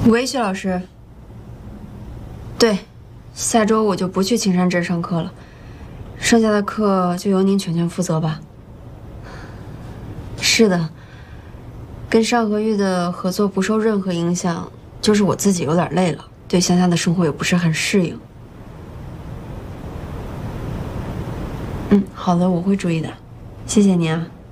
喂，薛老师。对，下周我就不去青山镇上课了，剩下的课就由您全负责吧。是的，跟上河玉的合作不受任何影响，就是我自己有点累了，对乡下的生活也不是很适应。好的，我会注意的，谢谢您啊。